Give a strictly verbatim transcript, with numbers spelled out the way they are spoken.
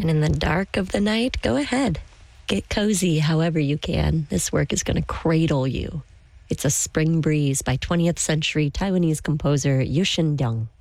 And in the dark of the night, go ahead. Get cozy however you can. This work is going to cradle you. It's a Spring Breeze by twentieth century Taiwanese composer Yu Shin Dong.